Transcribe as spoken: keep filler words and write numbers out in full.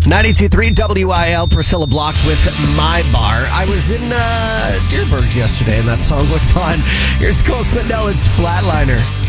ninety-two point three W I L, Priscilla Block with My Bar. I was in uh, Deerbergs yesterday and that song was on. Here's Cole Swindell, it's Flatliner.